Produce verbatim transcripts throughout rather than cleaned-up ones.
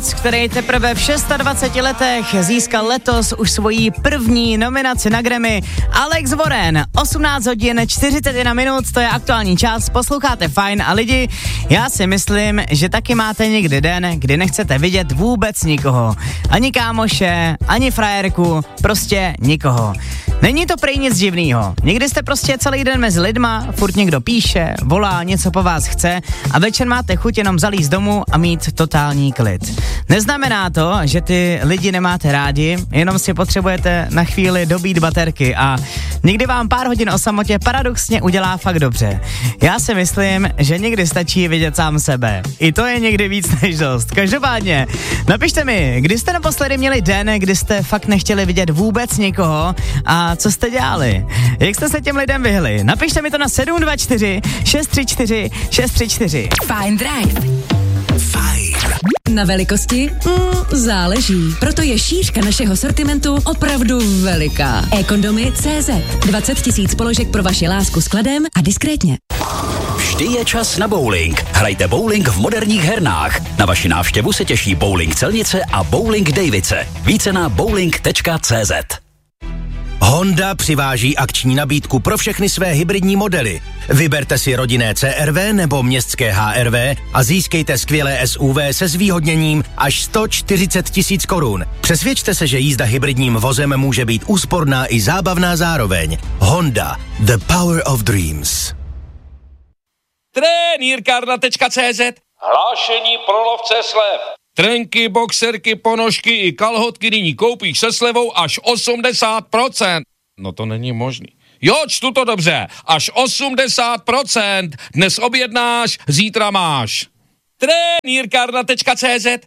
herec, který teprve v dvaceti šesti letech získal letos už svoji první nominaci na Grammy. Alex Warren, osmnáct hodin čtyřicet jedna minut, to je aktuální čas, posloucháte Fajn a lidi, já si myslím, že taky máte někdy den, kdy nechcete vidět vůbec nikoho. Ani kámoše, ani frajerku, prostě nikoho. Není to prej nic divnýho. Někdy jste prostě celý den mezi lidma, furt někdo píše, volá, něco po vás chce a večer máte chuť jenom zalízt domů a mít totální klid. Neznamená to, že ty lidi nemáte rádi, jenom si potřebujete na chvíli dobít baterky a někdy vám pár hodin o samotě paradoxně udělá fakt dobře. Já si myslím, že někdy stačí vidět sám sebe. I to je někdy víc než dost. Každopádně, napište mi, kdy jste naposledy měli den, kdy jste fakt nechtěli vidět vůbec nikoho a co jste dělali? Jak jste se těm lidem vyhli? Napište mi to na sedm dva čtyři šest tři čtyři šest tři čtyři. Fajn Drive. Fajn. Na velikosti? Mm, záleží. Proto je šířka našeho sortimentu opravdu veliká. E-kondomy tečka cé zet. dvacet tisíc položek pro vaši lásku s kladem a diskrétně. Vždy je čas na bowling. Hrajte bowling v moderních hernách. Na vaši návštěvu se těší Bowling Celnice a Bowling Davice. Více na bowling tečka cé zet. Honda přiváží akční nabídku pro všechny své hybridní modely. Vyberte si rodinné cé er vé nebo městské há er vé a získejte skvělé es ú vé se zvýhodněním až sto čtyřicet tisíc korun. Přesvědčte se, že jízda hybridním vozem může být úsporná i zábavná zároveň. Honda, the power of dreams. Trenýrkárna tečka cé zet. Hlášení pro lovce slev. Trenky, boxerky, ponožky i kalhotky nyní koupíš se slevou až osmdesát procent. No to není možný. Jo, čtu to dobře. Až osmdesát procent. Dnes objednáš, zítra máš. Trenýrkárna tečka cé zet.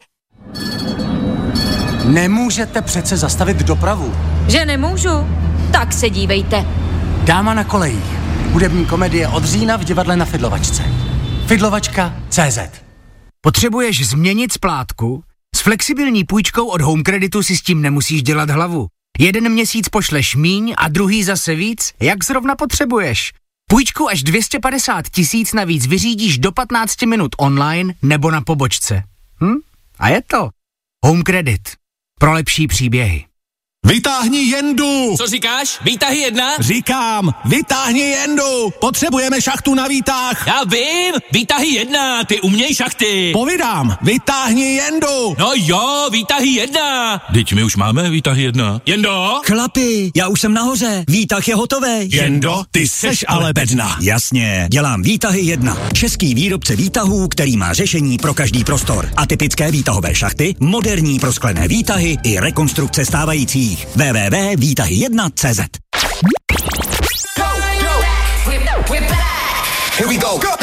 Nemůžete přece zastavit dopravu. Že nemůžu? Tak se dívejte. Dáma na kolejích. Hudební komedie od října v divadle na Fidlovačce. Fidlovačka tečka cé zet. Potřebuješ změnit splátku? S flexibilní půjčkou od Home Creditu si s tím nemusíš dělat hlavu. Jeden měsíc pošleš míň a druhý zase víc, jak zrovna potřebuješ. Půjčku až dvě stě padesát tisíc navíc vyřídíš do patnáct minut online nebo na pobočce. Hm? A je to Home Credit. Pro lepší příběhy. Vytáhni jendu! Co říkáš? Výtahy jedna? Říkám, vytáhni jendu! Potřebujeme šachtu na výtah! Já vím! Výtahy jedna, ty uměj šachty! Povídám, vytáhni jendu! No jo, výtahy jedna! Teď my už máme výtahy jedna. Jendo? Chlapi, já už jsem nahoře, výtah je hotovej. Jendo, ty seš ale bedna. Jasně, dělám výtahy jedna. Český výrobce výtahů, který má řešení pro každý prostor. Atypické výtahové šachty, moderní prosklené výtahy i rekonstrukce stávajících. w w w tečka výtahy jedna tečka cé zet. Here we go, go!